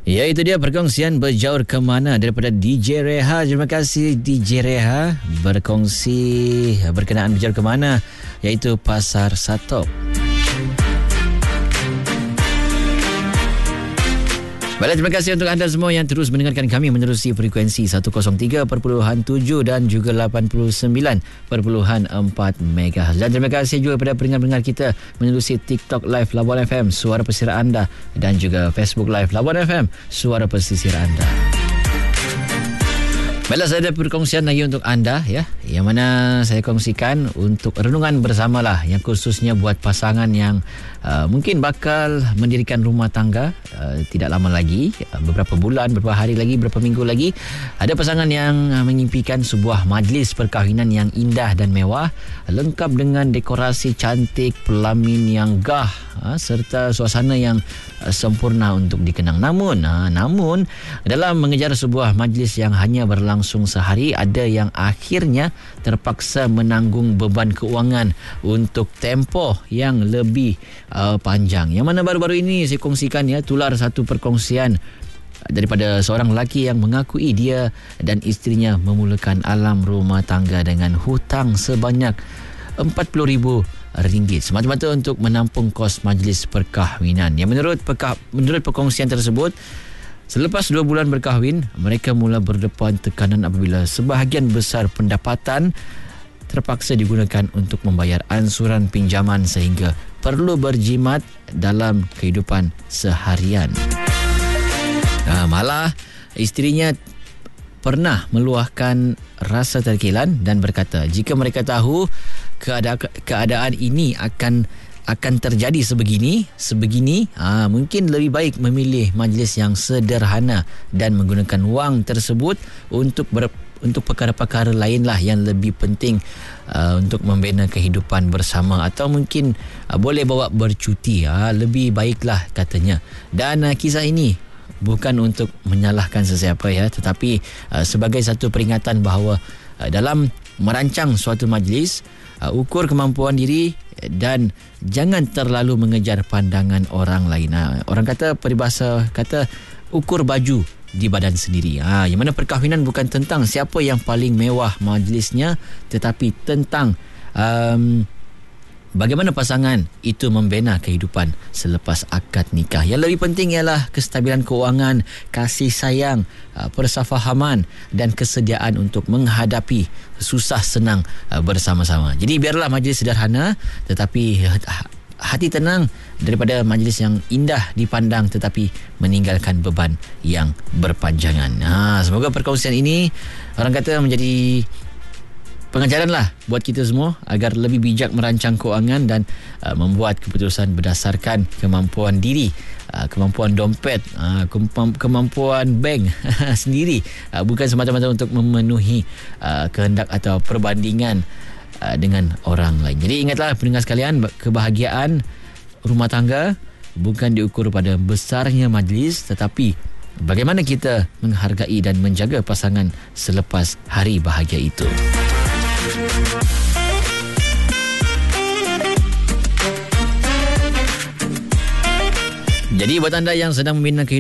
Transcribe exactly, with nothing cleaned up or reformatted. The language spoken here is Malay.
Ya, itu dia perkongsian berjaur ke mana daripada D J Reha. Terima kasih D J Reha berkongsi berkenaan berjaur ke mana, iaitu Pasar Satop. Baiklah, terima kasih untuk anda semua yang terus mendengarkan kami menerusi frekuensi seratus tiga perpuluhan tujuh dan juga lapan puluh sembilan perpuluhan empat megahertz. Dan terima kasih juga kepada pendengar-pendengar kita menerusi TikTok Live Labuan F M, Suara Pesisir Anda, dan juga Facebook Live Labuan F M, Suara Pesisir Anda. Baiklah, saya ada perkongsian lagi untuk anda, ya, yang mana saya kongsikan untuk renungan bersamalah, yang khususnya buat pasangan yang uh, mungkin bakal mendirikan rumah tangga uh, tidak lama lagi, uh, beberapa bulan, beberapa hari lagi, beberapa minggu lagi. Ada pasangan yang uh, mengimpikan sebuah majlis perkahwinan yang indah dan mewah, lengkap dengan dekorasi cantik, pelamin yang gah, uh, serta suasana yang uh, sempurna untuk dikenang. Namun, uh, namun dalam mengejar sebuah majlis yang hanya berlangsung langsung sehari, ada yang akhirnya terpaksa menanggung beban keuangan untuk tempoh yang lebih uh, panjang. Yang mana baru-baru ini saya kongsikan, ya, tular satu perkongsian daripada seorang lelaki yang mengakui dia dan isterinya memulakan alam rumah tangga dengan hutang sebanyak empat puluh ribu ringgit semata-mata untuk menampung kos majlis perkahwinan. Yang menurut perkah, menurut perkongsian tersebut, selepas dua bulan berkahwin, mereka mula berdepan tekanan apabila sebahagian besar pendapatan terpaksa digunakan untuk membayar ansuran pinjaman sehingga perlu berjimat dalam kehidupan seharian. Nah, malah isterinya pernah meluahkan rasa terkilan dan berkata, jika mereka tahu keada- keadaan ini akan akan terjadi sebegini, sebegini, aa, mungkin lebih baik memilih majlis yang sederhana dan menggunakan wang tersebut untuk ber, untuk perkara-perkara lainlah yang lebih penting aa, untuk membina kehidupan bersama, atau mungkin aa, boleh bawa bercuti, aa, lebih baiklah, katanya. Dan aa, kisah ini bukan untuk menyalahkan sesiapa, ya, tetapi aa, sebagai satu peringatan bahawa aa, dalam merancang suatu majlis, aa, ukur kemampuan diri dan jangan terlalu mengejar pandangan orang lain. Ha, orang kata, peribahasa kata, ukur baju di badan sendiri. Ha, yang mana perkahwinan bukan tentang siapa yang paling mewah majlisnya, tetapi tentang um, bagaimana pasangan itu membina kehidupan selepas akad nikah. Yang lebih penting ialah kestabilan keuangan, kasih sayang, persafahaman dan kesediaan untuk menghadapi susah senang bersama-sama. Jadi biarlah majlis sederhana tetapi hati tenang daripada majlis yang indah dipandang tetapi meninggalkan beban yang berpanjangan. Ha, semoga perkongsian ini, orang kata, menjadi pengajaran lah buat kita semua agar lebih bijak merancang keuangan dan uh, membuat keputusan berdasarkan kemampuan diri, uh, kemampuan dompet, uh, kemampuan bank sendiri, uh, bukan semata-mata untuk memenuhi uh, kehendak atau perbandingan uh, dengan orang lain. Jadi ingatlah pendengar sekalian, kebahagiaan rumah tangga bukan diukur pada besarnya majlis, tetapi bagaimana kita menghargai dan menjaga pasangan selepas hari bahagia itu. Jadi buat anda yang sedang membina kehidupan